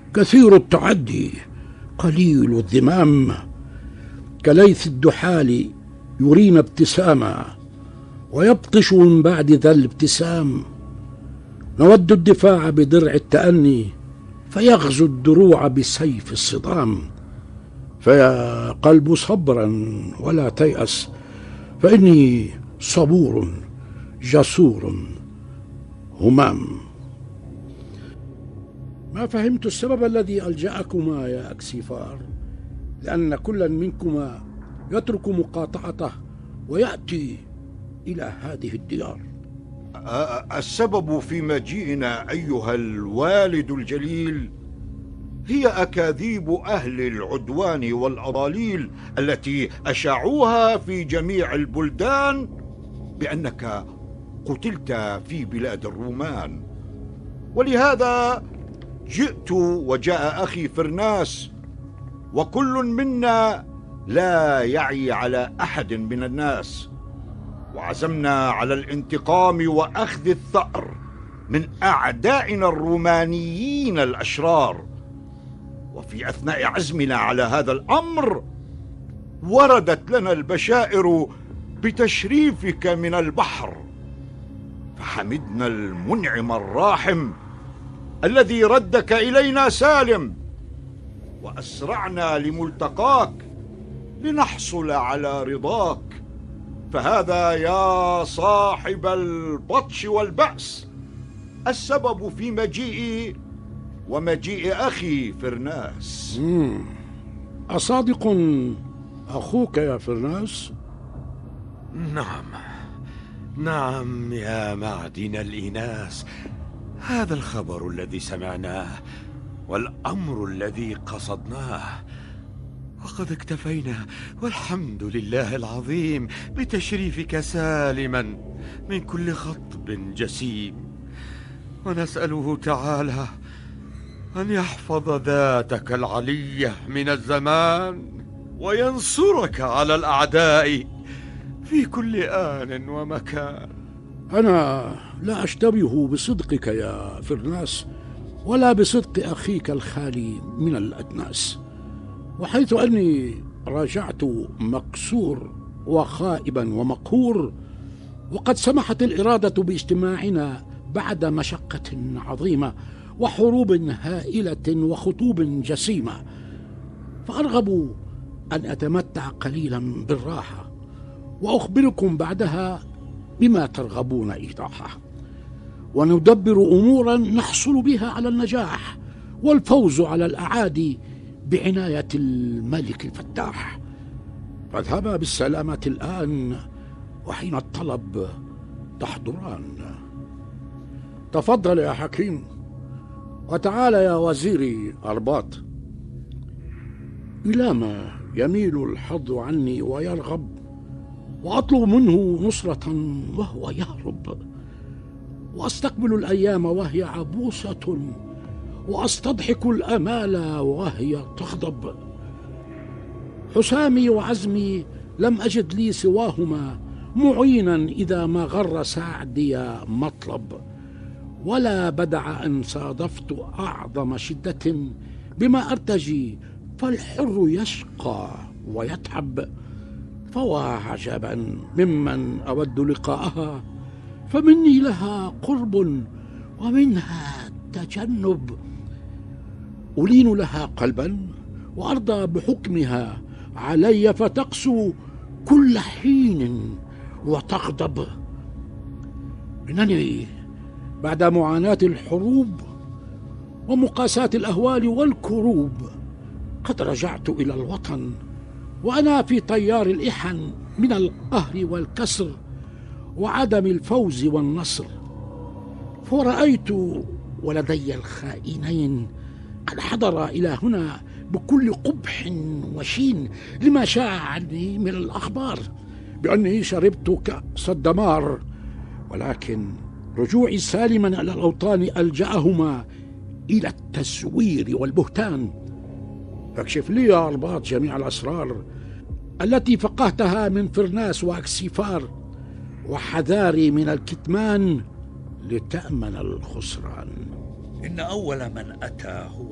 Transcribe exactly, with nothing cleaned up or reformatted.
كثير التعدي قليل الذمام، كليث الدحال يرينا ابتساما ويبطش من بعد ذا الابتسام. نود الدفاع بدرع التأني فيغزو الدروع بسيف الصدام. فيا قلب صبرا ولا تيأس، فإني صبور جسور همام. ما فهمت السبب الذي ألجأكما يا أكسيفار، لأن كلا منكما يترك مقاطعته ويأتي إلى هذه الديار. السبب في مجيئنا أيها الوالد الجليل هي أكاذيب أهل العدوان والأضاليل التي أشاعوها في جميع البلدان بأنك قتلت في بلاد الرومان. ولهذا جئت وجاء أخي فرناس، وكل منا لا يعي على أحد من الناس، وعزمنا على الانتقام وأخذ الثأر من أعدائنا الرومانيين الأشرار. وفي أثناء عزمنا على هذا الأمر وردت لنا البشائر بتشريفك من البحر، فحمدنا المنعم الراحم الذي ردك إلينا سالم، وأسرعنا لملتقاك لنحصل على رضاك. فهذا يا صاحب البطش والبأس السبب في مجيئي ومجيء أخي فرناس. مم. أصادق أخوك يا فرناس؟ نعم نعم يا معدن الإناث، هذا الخبر الذي سمعناه والأمر الذي قصدناه، وقد اكتفينا والحمد لله العظيم بتشريفك سالما من كل خطب جسيم، ونسأله تعالى أن يحفظ ذاتك العلية من الزمان وينصرك على الأعداء في كل آن ومكان. أنا لا أشتبه بصدقك يا فرناس ولا بصدق أخيك الخالي من الأدناس، وحيث أني راجعت مكسور وخائبا ومقهور، وقد سمحت الإرادة باجتماعنا بعد مشقة عظيمة وحروب هائلة وخطوب جسيمة، فأرغب أن أتمتع قليلا بالراحة وأخبركم بعدها بما ترغبون إيضاحه، وندبر أمورا نحصل بها على النجاح والفوز على الأعادي بعناية الملك الفتاح. فاذهبا بالسلامة الآن، وحين الطلب تحضران. تفضل يا حكيم، وتعال يا وزيري أرباط. إلى ما يميل الحظ عني ويرغب، وأطلب منه نصرة وهو يهرب، وأستقبل الأيام وهي عبوسة، وأستضحك الأمال وهي تغضب. حسامي وعزمي لم أجد لي سواهما معينا إذا ما غر سعدي مطلب، ولا بدع أن صادفت أعظم شدة بما أرتجي، فالحر يشقى ويتعب. فوا عجبا ممن أود لقاءها، فمني لها قرب ومنها تجنب. ألين لها قلبا وأرضى بحكمها علي، فتقسو كل حين وتغضب. إنني بعد معاناة الحروب ومقاساة الأهوال والكروب قد رجعت إلى الوطن، وأنا في طيار الإحن من القهر والكسر وعدم الفوز والنصر. فرأيت ولدي الخائنين قد حضر إلى هنا بكل قبح وشين لما شاع عني من الأخبار بأني شربت كأس الدمار، ولكن رجوعي سالما إلى الأوطان ألجأهما إلى التزوير والبهتان. فاكشف لي يا أرباط جميع الأسرار التي فقهتها من فرناس وأكسيفار، وحذاري من الكتمان لتأمن الخسران. إن أول من أتى هو